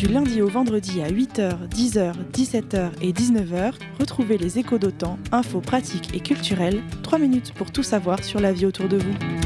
Du lundi au vendredi à 8h, 10h, 17h et 19h, retrouvez les échos d'OTAN, infos pratiques et culturelles, 3 minutes pour tout savoir sur la vie autour de vous.